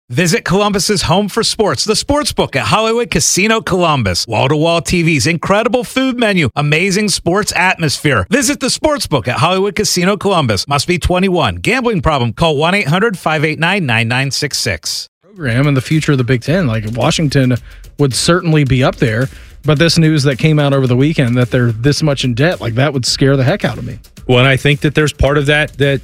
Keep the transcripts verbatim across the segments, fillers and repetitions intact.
Visit Columbus's home for sports, the Sportsbook at Hollywood Casino Columbus. Wall-to-wall T Vs, incredible food menu, amazing sports atmosphere. Visit the Sportsbook at Hollywood Casino Columbus. Must be twenty-one. Gambling problem? Call one eight hundred five eight nine nine nine six six. Program and the future of the Big Ten, like Washington would certainly be up there, but this news that came out over the weekend that they're this much in debt, like that would scare the heck out of me. Well, and I think that there's part of that that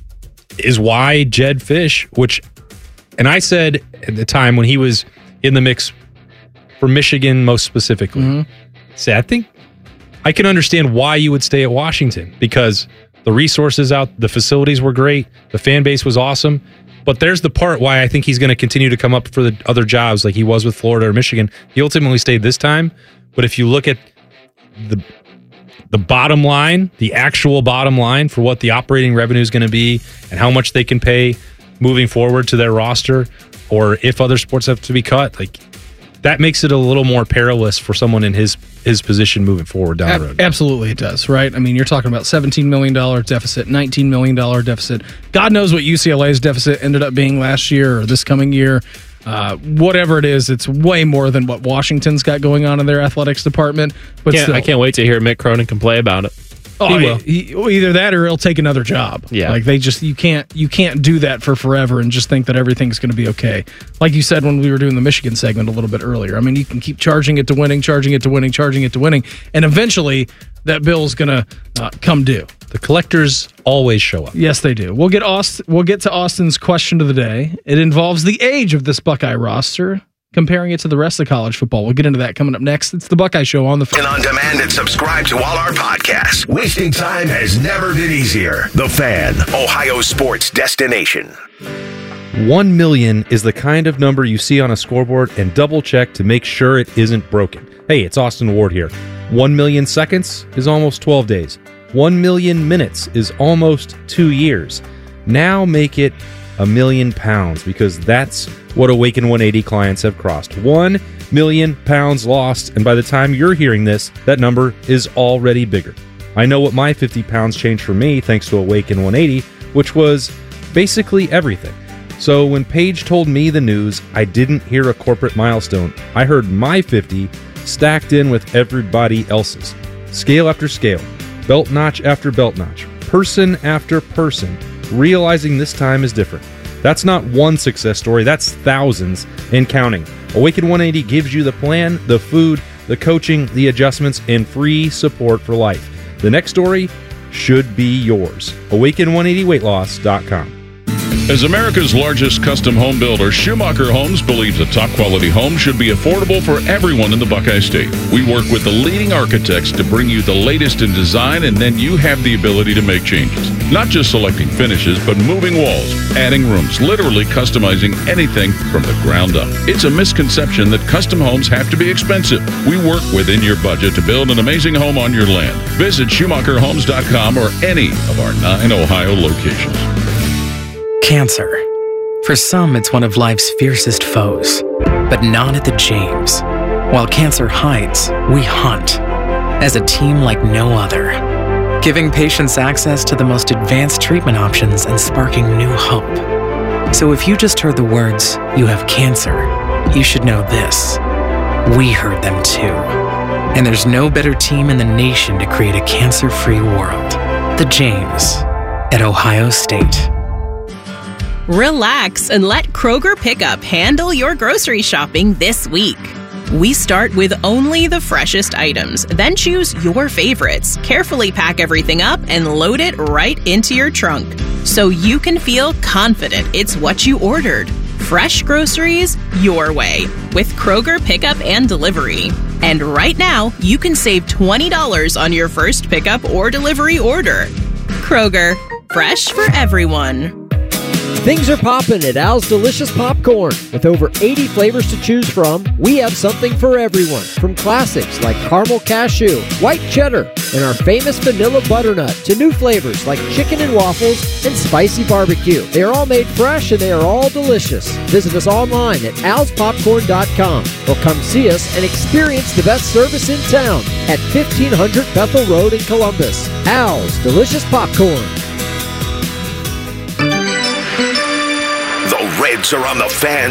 is why Jedd Fisch, which... And I said at the time when he was in the mix for Michigan most specifically, mm-hmm. say, I think I can understand why you would stay at Washington because the resources out, the facilities were great, the fan base was awesome. But there's the part why I think he's going to continue to come up for the other jobs like he was with Florida or Michigan. He ultimately stayed this time. But if you look at the the bottom line, the actual bottom line for what the operating revenue is going to be and how much they can pay moving forward to their roster, or if other sports have to be cut, like that makes it a little more perilous for someone in his his position moving forward down the road. Absolutely it does, right? I mean, you're talking about seventeen million dollars deficit, nineteen million dollars deficit. God knows what U C L A's deficit ended up being last year or this coming year. Uh, whatever it is, it's way more than what Washington's got going on in their athletics department. But can't, still, I can't wait to hear Mick Cronin can play about it. Oh, he will. He, either that or he'll take another job. Yeah. Like they just you can't you can't do that for forever and just think that everything's going to be okay. Like you said when we were doing the Michigan segment a little bit earlier. I mean, you can keep charging it to winning, charging it to winning, charging it to winning, and eventually that bill's going to uh, come due. The collectors always show up. Yes, they do. We'll get Austin, we'll get to Austin's question of the day. It involves the age of this Buckeye roster, comparing it to the rest of college football. We'll get into that coming up next. It's the Buckeye Show on the Fan. And on demand and subscribe to all our podcasts. Wasting time has never been easier. The Fan, Ohio sports destination. One million is the kind of number you see on a scoreboard and double check to make sure it isn't broken. Hey, it's Austin Ward here. One million seconds is almost twelve days. One million minutes is almost two years. Now make it a million pounds, because that's what Awaken one eighty clients have crossed. One million pounds lost, and by the time you're hearing this, that number is already bigger. I know what my fifty pounds changed for me thanks to Awaken one eighty, which was basically everything. So when Paige told me the news, I didn't hear a corporate milestone. I heard my fifty stacked in with everybody else's. Scale after scale, belt notch after belt notch, person after person, realizing this time is different. That's not one success story, that's thousands and counting. Awaken one eighty gives you the plan, the food, the coaching, the adjustments, and free support for life. The next story should be yours. Awaken one eighty weight loss dot com. As America's largest custom home builder, Schumacher Homes believes a top-quality home should be affordable for everyone in the Buckeye State. We work with the leading architects to bring you the latest in design, and then you have the ability to make changes. Not just selecting finishes, but moving walls, adding rooms, literally customizing anything from the ground up. It's a misconception that custom homes have to be expensive. We work within your budget to build an amazing home on your land. Visit Schumacher Homes dot com or any of our nine Ohio locations. Cancer. For some, it's one of life's fiercest foes, but not at the James. While cancer hides, we hunt, as a team like no other, giving patients access to the most advanced treatment options and sparking new hope. So if you just heard the words, "you have cancer," you should know this. We heard them too. And there's no better team in the nation to create a cancer-free world. The James at Ohio State. Relax and let Kroger Pickup handle your grocery shopping this week. We start with only the freshest items, then choose your favorites, carefully pack everything up, and load it right into your trunk, so you can feel confident it's what you ordered. Fresh groceries your way with Kroger Pickup and Delivery. And right now, you can save twenty dollars on your first pickup or delivery order. Kroger, fresh for everyone. Things are popping at Al's Delicious Popcorn. With over eighty flavors to choose from, we have something for everyone. From classics like caramel cashew, white cheddar, and our famous vanilla butternut, to new flavors like chicken and waffles and spicy barbecue. They are all made fresh and they are all delicious. Visit us online at als popcorn dot com or come see us and experience the best service in town at fifteen hundred Bethel Road in Columbus. Al's Delicious Popcorn. The Reds are on the Fan